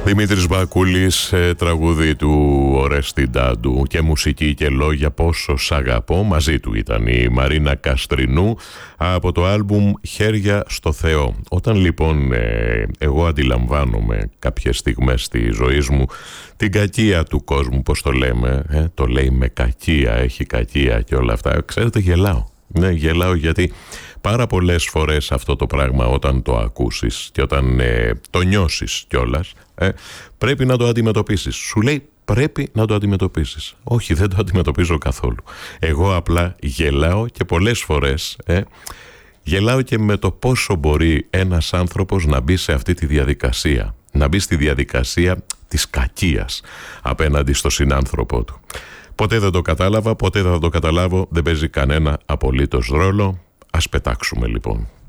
Δημήτρης Μπακούλης, τραγούδι του Ορέστη Ντάντου και μουσική και λόγια «Πόσο σ' αγαπώ». Μαζί του ήταν η Μαρίνα Καστρινού από το άλμπουμ «Χέρια στο Θεό». Όταν λοιπόν εγώ αντιλαμβάνομαι κάποιες στιγμές στη ζωή μου την κακία του κόσμου, πώς το λέμε, το λέει με κακία, έχει κακία και όλα αυτά, ξέρετε, γελάω. Ναι, γελάω γιατί πάρα πολλές φορές αυτό το πράγμα όταν το ακούσεις και όταν το νιώσεις κιόλας, πρέπει να το αντιμετωπίσεις. Σου λέει πρέπει να το αντιμετωπίσεις. Όχι, δεν το αντιμετωπίζω καθόλου. Εγώ απλά γελάω και πολλές φορές γελάω και με το πόσο μπορεί ένας άνθρωπος να μπει σε αυτή τη διαδικασία. Να μπει στη διαδικασία της κακίας απέναντι στο συνάνθρωπό του. Ποτέ δεν το κατάλαβα, ποτέ δεν θα το καταλάβω, δεν παίζει κανένα απολύτως ρόλο. Ας πετάξουμε λοιπόν.